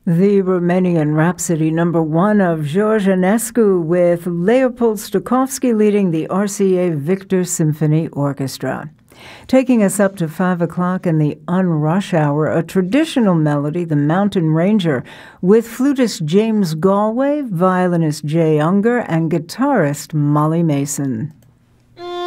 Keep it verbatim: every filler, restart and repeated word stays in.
The Romanian Rhapsody number one of George Enescu with Leopold Stokowski leading the R C A Victor Symphony Orchestra. Taking us up to five o'clock in the unrush hour, a traditional melody, The Mountain Ranger, with flutist James Galway, violinist Jay Unger, and guitarist Molly Mason.